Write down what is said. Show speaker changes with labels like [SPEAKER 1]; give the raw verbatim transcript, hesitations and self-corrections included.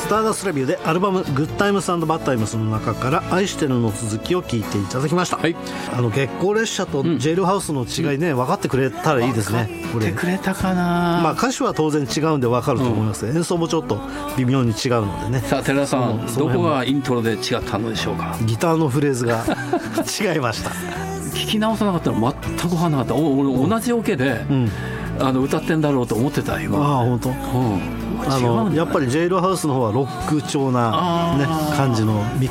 [SPEAKER 1] スターダストレビューでアルバムグッタイムス&バッタイムスの中から愛してるの続きを聞いていただきました、はい、あの月光列車とジェイルハウスの違いね、うん、分かってくれたらいいですね。
[SPEAKER 2] 分かってくれたかな。
[SPEAKER 1] まあ、歌詞は当然違うんで分かると思いますけど、うん、演奏もちょっと微妙に違うのでね。
[SPEAKER 2] さあ寺田さん、どこがイントロで違ったのでしょうか。
[SPEAKER 1] ギターのフレーズが違いました。
[SPEAKER 2] 聞き直さなかったら全く分からなかった。俺同じオケで、うん、あの歌ってんだろうと思ってた今。
[SPEAKER 1] ああ本当、うん、あのやっぱりジェイルハウスの方はロック調な、ね、感じのミ